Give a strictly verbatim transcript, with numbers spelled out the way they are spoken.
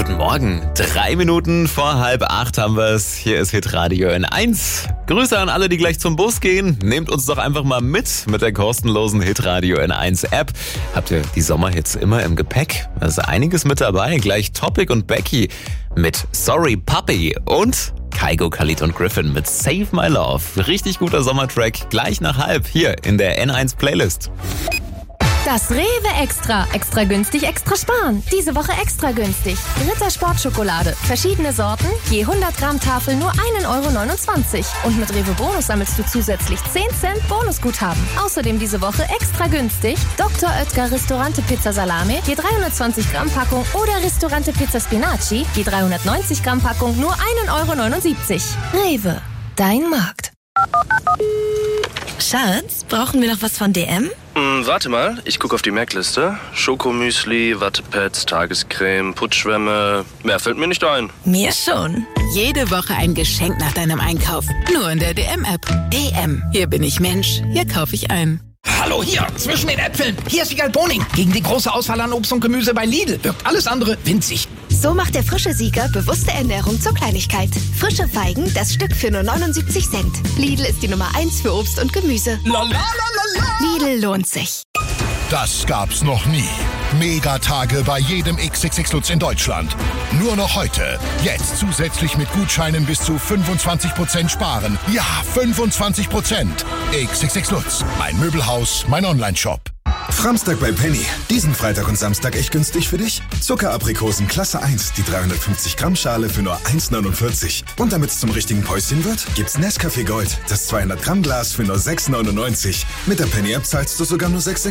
guten Morgen. Drei Minuten vor halb acht haben wir es. Hier ist Hitradio N eins. Grüße an alle, die gleich zum Bus gehen. Nehmt uns doch einfach mal mit mit der kostenlosen Hitradio N eins App. Habt ihr die Sommerhits immer im Gepäck? Da ist einiges mit dabei. Gleich Topic und Becky mit Sorry Puppy und Kygo, Khalid und Griffin mit Save My Love. Richtig guter Sommertrack. Gleich nach halb hier in der N eins Playlist. Das Rewe Extra. Extra günstig, extra sparen. Diese Woche extra günstig. Ritter Sportschokolade. Verschiedene Sorten. Je hundert Gramm Tafel nur ein Euro neunundzwanzig. Und mit Rewe Bonus sammelst du zusätzlich zehn Cent Bonusguthaben. Außerdem diese Woche extra günstig. Doktor Oetker Ristorante Pizza Salame. Je dreihundertzwanzig Gramm Packung. Oder Ristorante Pizza Spinaci. Je dreihundertneunzig Gramm Packung nur ein Euro neunundsiebzig. Rewe. Dein Markt. Schatz, brauchen wir noch was von D M? Hm, warte mal, ich gucke auf die Merkliste. Schokomüsli, Wattepads, Tagescreme, Putzschwämme. Mehr fällt mir nicht ein. Mir schon. Jede Woche ein Geschenk nach deinem Einkauf. Nur in der D M-App. D M. Hier bin ich Mensch. Hier kaufe ich ein. Hallo, hier, zwischen den Äpfeln. Hier ist Siegal Boning. Gegen die große Auswahl an Obst und Gemüse bei Lidl wirkt alles andere winzig. So macht der frische Sieger bewusste Ernährung zur Kleinigkeit. Frische Feigen, das Stück für nur neunundsiebzig Cent. Lidl ist die Nummer eins für Obst und Gemüse. La, la, la, la, la. Lidl lohnt sich. Das gab's noch nie. Megatage bei jedem X X X Lutz in Deutschland. Nur noch heute. Jetzt zusätzlich mit Gutscheinen bis zu fünfundzwanzig Prozent sparen. Ja, fünfundzwanzig Prozent. X X X Lutz. Mein Möbelhaus, mein Onlineshop. Framstag bei Penny. Diesen Freitag und Samstag echt günstig für dich? Zuckeraprikosen Klasse eins, die dreihundertfünfzig Gramm Schale für nur eins neunundvierzig. Und damit es zum richtigen Päuschen wird, gibt's Nescafé Gold, das zweihundert Gramm Glas für nur sechs neunundneunzig. Mit der Penny-App zahlst du sogar nur sechs